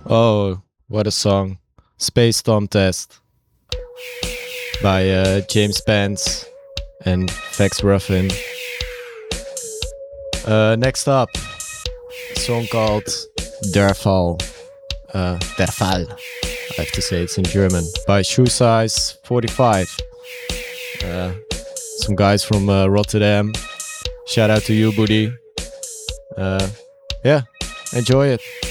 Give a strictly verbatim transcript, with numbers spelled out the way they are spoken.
Oh, what a song. Space Storm Test by uh, James Pence and Vex Ruffin. Uh, next up, a song called Der Fall. Uh, Der Fall. I have to say it's in German. By Shoe Size forty-five. Uh, some guys from uh, Rotterdam. Shout out to you, buddy. Uh, yeah, enjoy it.